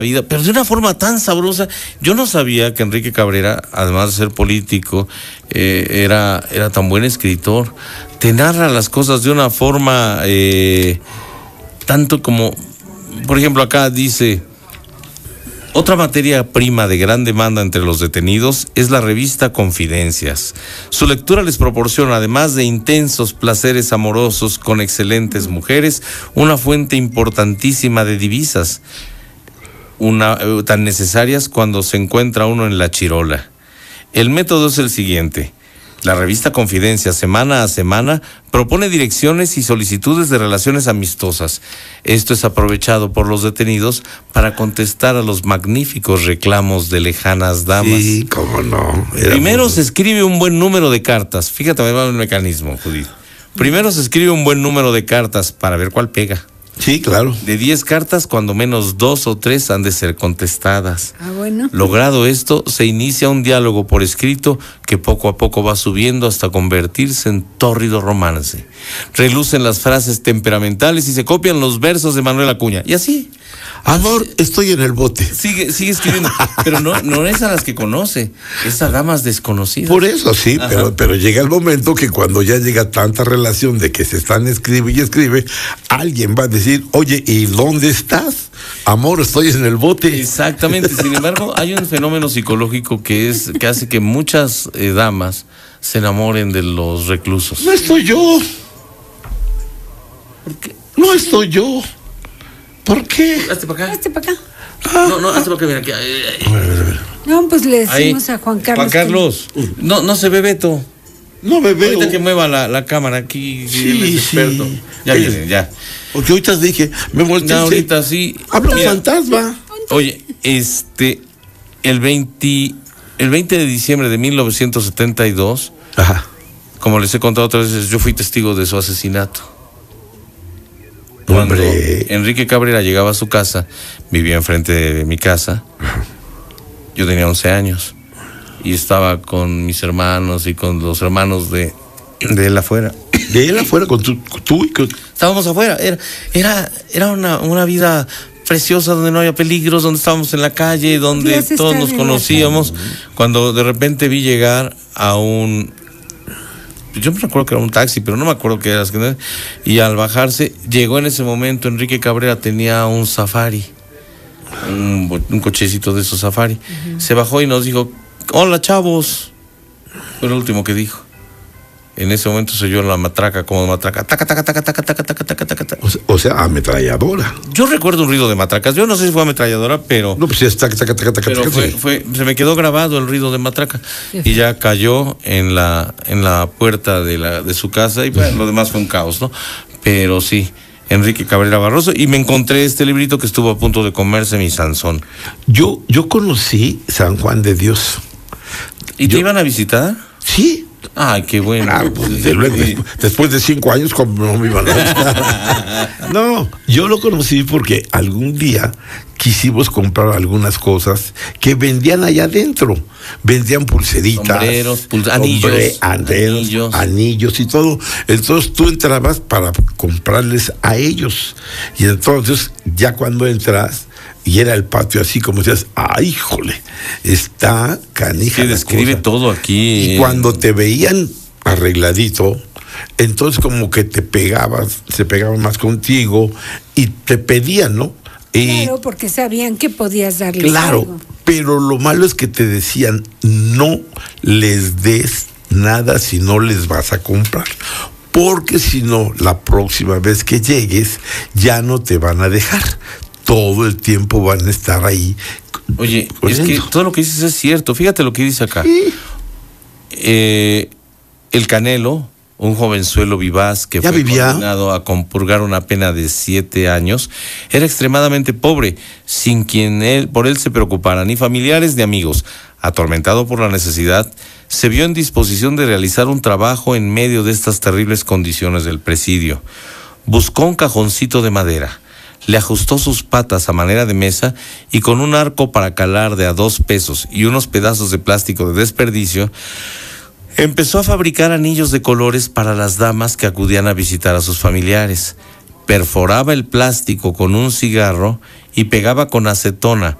vida, pero de una forma tan sabrosa. Yo no sabía que Enrique Cabrera, además de ser político, era tan buen escritor. Te narra las cosas de una forma tanto como, por ejemplo, acá dice: otra materia prima de gran demanda entre los detenidos es la revista Confidencias. Su lectura les proporciona, además de intensos placeres amorosos con excelentes mujeres, una fuente importantísima de divisas, tan necesarias cuando se encuentra uno en la chirola. El método es el siguiente: la revista Confidencias, semana a semana, propone direcciones y solicitudes de relaciones amistosas. Esto es aprovechado por los detenidos para contestar a los magníficos reclamos de lejanas damas. Sí, cómo no. Primero se escribe un buen número de cartas. Fíjate, me va el mecanismo, Judith. Primero se escribe un buen número de cartas para ver cuál pega. Sí, claro. De 10 cartas, cuando menos 2 o 3 han de ser contestadas. Bueno. Logrado esto, se inicia un diálogo por escrito que poco a poco va subiendo hasta convertirse en tórrido romance. Relucen las frases temperamentales y se copian los versos de Manuel Acuña. Y así. Amor, estoy en el bote. Sigue escribiendo, pero no es a las que conoce, es a damas desconocidas. Por eso sí, pero llega el momento que cuando ya llega tanta relación de que se están escribe y escribe, alguien va a decir: oye, ¿y dónde estás? Amor, estoy en el bote. Exactamente. Sin embargo, hay un fenómeno psicológico que hace que muchas damas se enamoren de los reclusos. No estoy yo. ¿Por qué? No estoy yo. ¿Por qué? Hazte para acá. Hazte para acá. No, hazte para acá, mira aquí. A ver. No, pues le decimos Ahí. a Juan Carlos. Juan Carlos. No se ve Beto. No me veo. Ahorita que mueva la cámara aquí, Sí, él es experto. sí. Ya viene, ya. Porque ahorita dije, me volteé. No, ahorita sí. Habla un Mira, fantasma. Oye, el 20 de diciembre de 1972, Ajá. como les he contado otras veces, yo fui testigo de su asesinato. Cuando Hombre. Enrique Cabrera llegaba a su casa, vivía enfrente de mi casa, yo tenía 11 años y estaba con mis hermanos y con los hermanos de él afuera. De él afuera con tú y con... Estábamos afuera, era una vida preciosa donde no había peligros, donde estábamos en la calle, donde Podías todos estar nos en la conocíamos. Cuando de repente vi llegar a yo me recuerdo que era un taxi, pero no me acuerdo qué era, y al bajarse, llegó en ese momento Enrique Cabrera, tenía un Safari, un cochecito de esos Safari. Se bajó y nos dijo: hola, chavos. Fue lo último que dijo. En ese momento se oyó la matraca, como matraca, taca, taca, taca, taca, taca, taca, taca, taca, taca. O sea, ametralladora. Yo recuerdo un ruido de matracas. Yo no sé si fue ametralladora, pero No, pues sí, es taca, taca, taca, taca, pero taca, sí. se me quedó grabado el ruido de matraca. Y ya cayó en la puerta de su casa, y bueno, lo demás fue un caos, ¿no? Pero sí, Enrique Cabrera Barroso, y me encontré este librito que estuvo a punto de comerse mi Sansón. Yo conocí San Juan de Dios. ¿Y te iban a visitar? Sí. Ay, qué bueno. Claro, pues, desde luego, después de 5 años, como no me iban a visitar. No, yo lo conocí porque algún día quisimos comprar algunas cosas que vendían allá adentro. Vendían pulseritas, Sombreros, anillos y todo. Entonces tú entrabas para comprarles a ellos. Y entonces, ya cuando entras, y era el patio así como decías: ¡ay, híjole! Está canija. Sí, describe todo aquí. Y cuando te veían arregladito, entonces como que se pegaban más contigo y te pedían, ¿no? Claro, porque sabían que podías darles Claro, algo. pero lo malo es que te decían: no les des nada si no les vas a comprar. Porque si no, la próxima vez que llegues, ya no te van a dejar. Todo el tiempo van a estar ahí. Oye, es que todo lo que dices es cierto. Fíjate lo que dice acá. Sí. El Canelo, un jovenzuelo vivaz que ¿Ya fue vivía? condenado a compurgar una pena de 7 años, era extremadamente pobre, sin quien por él se preocuparan ni familiares ni amigos. Atormentado por la necesidad, se vio en disposición de realizar un trabajo en medio de estas terribles condiciones del presidio. Buscó un cajoncito de madera, le ajustó sus patas a manera de mesa y con un arco para calar de a 2 pesos y unos pedazos de plástico de desperdicio, empezó a fabricar anillos de colores para las damas que acudían a visitar a sus familiares. Perforaba el plástico con un cigarro y pegaba con acetona.